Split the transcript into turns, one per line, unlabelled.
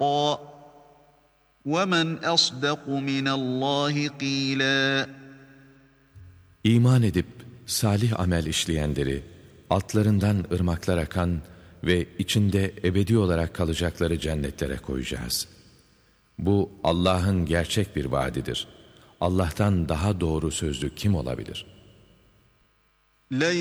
حَقًّا وَمَنْ أَصْدَقُ مِنَ اللّٰهِ قِيلًا.
İman edip salih amel işleyenleri, altlarından ırmaklar akan ve içinde ebedi olarak kalacakları cennetlere koyacağız. Bu Allah'ın gerçek bir vaadidir. Allah'tan daha doğru sözlü kim olabilir?